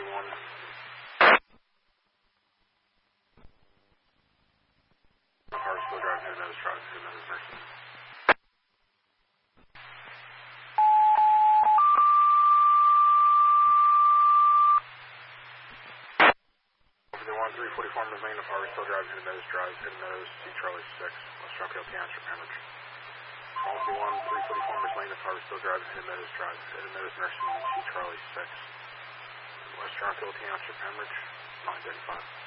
1. Harvestville Drive, Hidden Meadows Drive, Hidden Meadows Mercy. Over the 340 Farmers Lane of Harvestville Drive, Hidden Meadows Drive, Hidden Meadows, C Charlie 6, West Rockdale Township, Pembroke. Policy 1, 340 Farmers Lane of Harvestville Drive, Hidden Meadows Drive, Hidden Meadows Nursing Home, C Charlie 6, West Rockdale Township, Pembroke, 935.